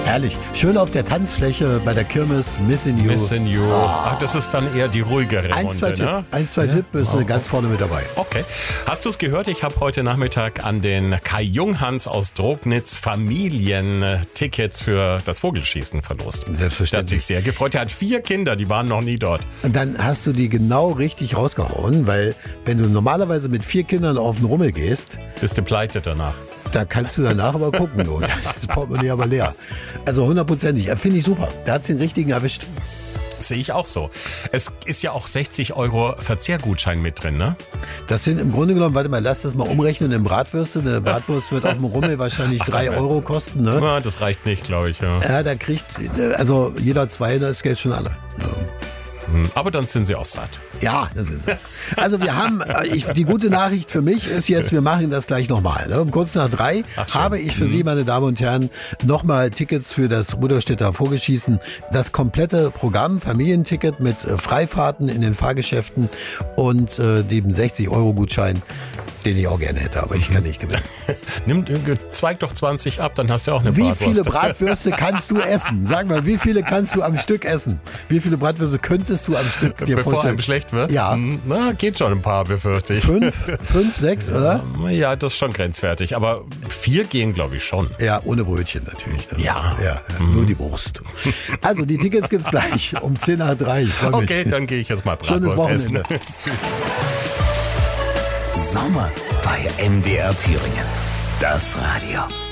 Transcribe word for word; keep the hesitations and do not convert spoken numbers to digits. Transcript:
Herrlich. Schön auf der Tanzfläche bei der Kirmes, Missing You. Missing You. Ach, das ist dann eher die ruhigere Ein, zwei Runde, Tipp, ne? ein, zwei Tipp, bist du ganz vorne mit dabei. Okay. Hast du es gehört? Ich habe heute Nachmittag an den Kai Junghans aus Drognitz Familientickets für das Vogelschießen verlost. Selbstverständlich. Der hat sich sehr gefreut. Er hat vier Kinder, die waren noch nie dort. Und dann hast du die genau richtig rausgehauen, weil wenn du normalerweise mit vier Kindern auf den Rummel gehst, Bist du pleite danach? da kannst du danach aber gucken. Du. Das ist das Portemonnaie aber leer. Also hundertprozentig. Finde ich super. Da hat es den richtigen erwischt. Sehe ich auch so. Es ist ja auch sechzig Euro Verzehrgutschein mit drin, ne? Das sind im Grunde genommen, warte mal, lass das mal umrechnen in Bratwürste. Eine Bratwurst wird auf dem Rummel wahrscheinlich drei Euro kosten. Ne? Ja, das reicht nicht, glaube ich. Ja. Ja, da kriegt also jeder zwei, das Geld schon alle. Ja. Aber dann sind sie auch satt. Ja, das ist es. Also wir haben, ich, die gute Nachricht für mich ist jetzt, wir machen das gleich nochmal. Ne? Um kurz nach drei Ach, schön. habe ich für Sie, meine Damen und Herren, nochmal Tickets für das Rudolstädter Vogelschießen. Das komplette Programm, Familienticket mit äh, Freifahrten in den Fahrgeschäften und äh, dem sechzig Euro Gutschein, den ich auch gerne hätte, aber ich kann nicht gewinnen. Nimm, zweig doch zwanzig ab, dann hast du auch eine Wie Bratwurst. viele Bratwürste kannst du essen? Sag mal, wie viele kannst du am Stück essen? Wie viele Bratwürste könntest du am Stück dir Bevor vorstellen? einem schlecht wird? Ja. Hm, Na, geht schon ein paar, befürchte ich. Fünf, fünf, sechs, oder? Ja, das ist schon grenzwertig. Aber vier gehen, glaube ich, schon. Ja, ohne Brötchen natürlich. Ne? Ja. ja, ja nur die Wurst. Also, die Tickets gibt's gleich um zehn nach drei. Ich freu mich. Okay, dann gehe ich jetzt mal Schönes Bratwurst essen. Wochenende. Tschüss. Sommer bei M D R Thüringen. Das Radio.